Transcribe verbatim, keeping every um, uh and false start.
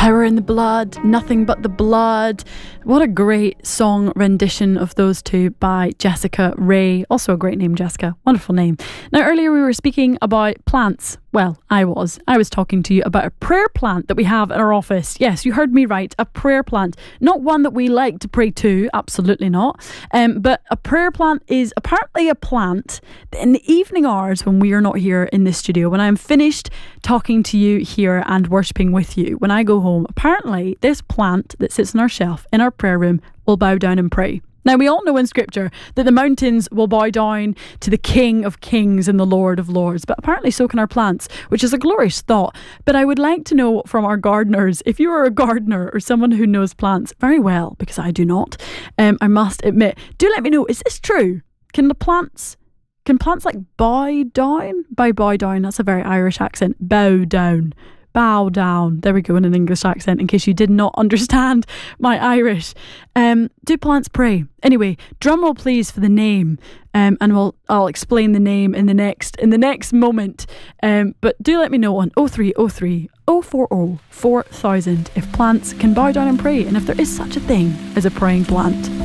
Power in the Blood, Nothing But the Blood. What a great song rendition of those two by Jessica Ray. Also a great name, Jessica. Wonderful name. Now, earlier we were speaking about plants. Well, I was. I was talking to you about a prayer plant that we have in our office. Yes, you heard me right. A prayer plant. Not one that we like to pray to. Absolutely not. Um, but a prayer plant is apparently a plant that in the evening hours when we are not here in the studio, when I'm finished talking to you here and worshipping with you, when I go home, apparently this plant that sits on our shelf in our prayer room will bow down and pray. Now, we all know in Scripture that the mountains will bow down to the King of Kings and the Lord of Lords, but apparently so can our plants, which is a glorious thought. But I would like to know from our gardeners, if you are a gardener or someone who knows plants very well, because I do not, um, I must admit, do let me know, is this true? Can the plants, can plants like bow down? Bow, bow down, that's a very Irish accent. Bow down. Bow down. There we go in an English accent in case you did not understand my Irish. Um, do plants pray? Anyway, drum roll please for the name, um, and we'll I'll explain the name in the next in the next moment. Um, but do let me know on oh three oh three oh four oh four thousand if plants can bow down and pray, and if there is such a thing as a praying plant.